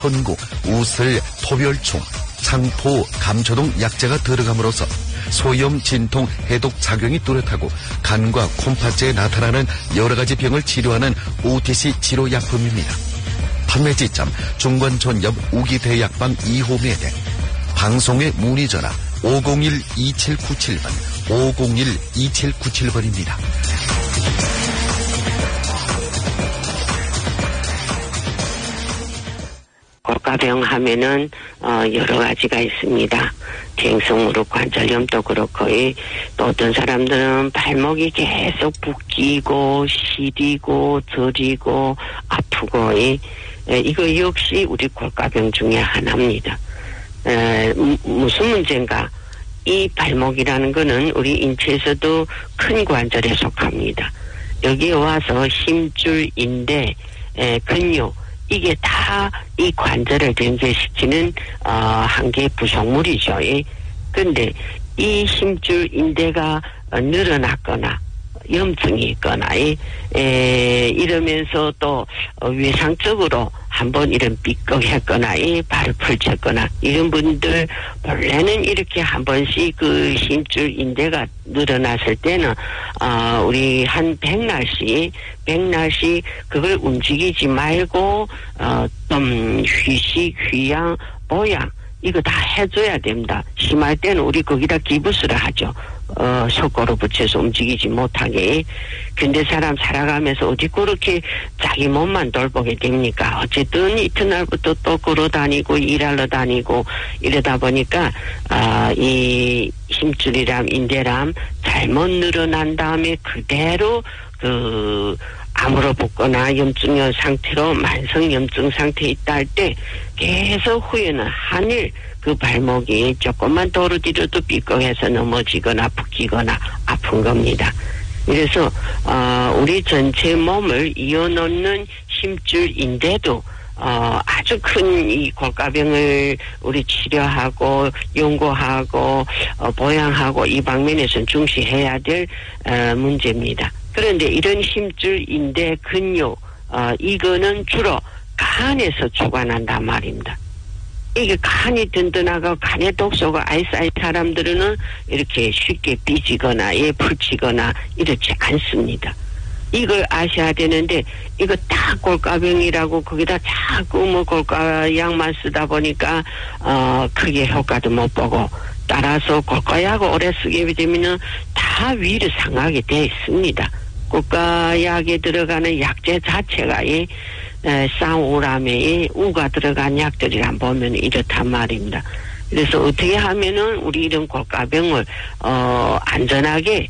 건국, 우슬, 토별총, 창포, 감초등 약재가 들어감으로써 소염, 진통, 해독 작용이 뚜렷하고 간과 콩팥제에 나타나는 여러가지 병을 치료하는 OTC 치료약품입니다. 판매지점 중관촌 옆 우기대약방 2호매대, 방송의 문의전화 501-2797번, 501-2797번입니다. 골가병 하면은 여러 가지가 있습니다. 퇴행성 무릎 관절염도 그렇고, 또 어떤 사람들은 발목이 계속 붓기고 시리고 저리고 아프고, 이거 역시 우리 골가병 중에 하나입니다. 무슨 문제인가? 이 발목이라는 거는 우리 인체에서도 큰 관절에 속합니다. 여기에 와서 힘줄, 인대, 근육, 이게 다 이 관절을 연결시키는 한 개의 부속물이죠. 그런데 이 힘줄 인대가 늘어났거나 염증이 있거나 이러면서 또 외상적으로 한번 이런 삐걱했거나 발을 펼쳤거나 이런 분들 본래는 이렇게 한 번씩 그 힘줄 인대가 늘어났을 때는 우리 한 100날씩 그걸 움직이지 말고 좀 휴식, 휴양, 보양 이거 다 해줘야 됩니다. 심할 때는 우리 거기다 기부스를 하죠. 속고로 붙여서 움직이지 못하게. 근데 사람 살아가면서 어디 그렇게 자기 몸만 돌보게 됩니까? 어쨌든 이튿날부터 또 걸어 다니고 일하러 다니고 이러다 보니까 이 힘줄이람 인대람 잘못 늘어난 다음에 그대로 암으로 붓거나 염증 상태로 만성 염증 상태에 있다 할 때 계속 후에는 한일 그 발목이 조금만 도루디려도 삐걱해서 넘어지거나 붓기거나 아픈 겁니다. 그래서 우리 전체 몸을 이어놓는 힘줄인데도 아주 큰 이 골가병을 우리 치료하고 연구하고 보양하고 이 방면에서는 중시해야 될 문제입니다. 그런데 이런 힘줄, 인대, 근육 이거는 주로 간에서 주관한단 말입니다. 이게 간이 든든하고 간에 독소가 아예 쌓인 사람들은 이렇게 쉽게 삐지거나 풀치거나 이렇지 않습니다. 이걸 아셔야 되는데 이거 다 골가병이라고 거기다 자꾸 뭐 골가약만 쓰다 보니까 크게 효과도 못 보고 따라서 골가약을 오래 쓰게 되면은 다 위를 상하게 돼 있습니다. 골가약에 들어가는 약재 자체가 쌍우람에 우가 들어간 약들이란 보면 이렇단 말입니다. 그래서 어떻게 하면은 우리 이런 골가병을 안전하게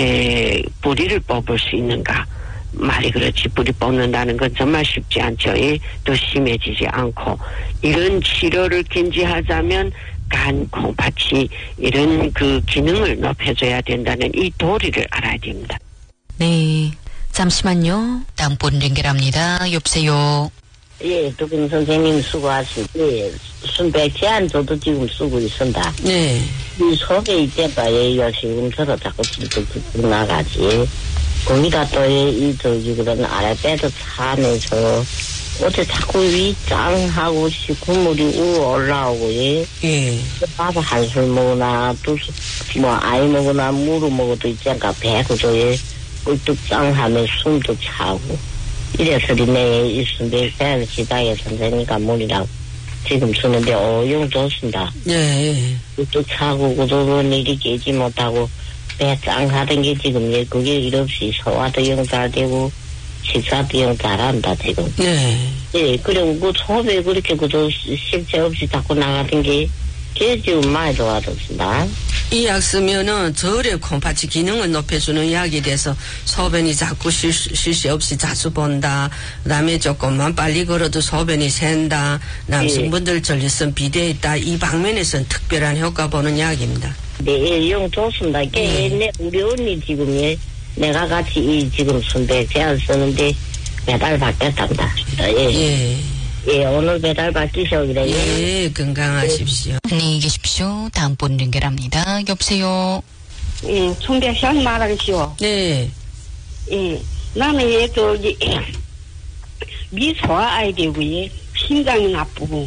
뿌리를 뽑을 수 있는가? 말이 그렇지 뿌리 뽑는다는 건 정말 쉽지 않죠. 또 심해지지 않고 이런 치료를 견지하자면 간, 콩팥이 이런 그 기능을 높여줘야 된다는 이 도리를 알아야 됩니다. 네, 잠시만요. 다음 분 연결합니다. 여보세요. 예, 두분 선생님 수고하시고 순백 제안조도 지금 쓰고 있습니다. 네. 이 속에 있대가 요시금 들어 자꾸 찔찔 나가지. 거기다 또 그런 아랫배도 차면서 어째 자꾸 위 짱하고 국물이 올라오고 예. 밥을 한술 먹으나 아이 먹으나 물을 먹어도 있잖아 배고도 꿀뚝짱하면 숨도 차고 이래서리 내 있는데 배를 지다에 선생님과 물이라고 지금 쓰는데 어용 좋습니다. 예. 꿀뚝 차고 고도는 일이 깨지 못하고 배 짱하던 게 지금 그게 일 없이 소화도 영 잘되고 식사도 영 잘한다 지금. 네. 예, 그리고 그 소배 그렇게 그도 실체 없이 자꾸 나가던 게 지금 많이 좋아졌습니다. 이 약 쓰면은 절의 콩팥이 기능을 높여주는 약이 돼서 소변이 자꾸 실시 없이 자주 본다. 그다음에 조금만 빨리 걸어도 소변이 샌다. 남성분들 전립선 비대에 있다. 이 방면에서는 특별한 효과 보는 약입니다. 네, 영 좋습니다. 우리 언니 지금 내가 같이 지금 순백 제안 쓰는데 배달 받겠답니다. 예. 예, 오늘 배달 받기셔 그래요. 예, 건강하십시오. 안녕히 계십시오. 다음 분 연결합니다. 여보세요. 예, 총대 형 말하시오. 네. 예, 나는 미소아 아이 되고 심장이 나쁘고